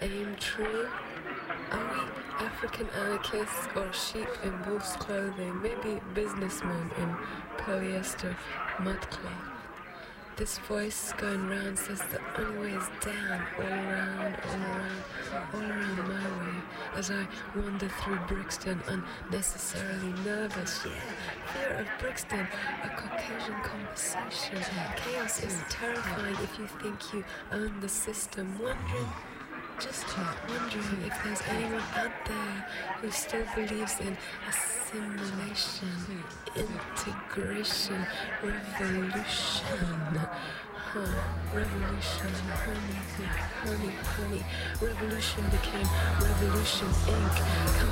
aim true? Are we African anarchists or sheep in wolf's clothing? Maybe businessmen in polyester mudcloth. This voice going round says the only way is down, all around my way. As I wander through Brixton, unnecessarily nervous. Yeah, fear of Brixton, a Caucasian conversation. Chaos is terrifying if you think you own the system. Just wondering if there's anyone out there who still believes in assimilation, integration, revolution. Revolution, honey. Revolution became Revolution Inc.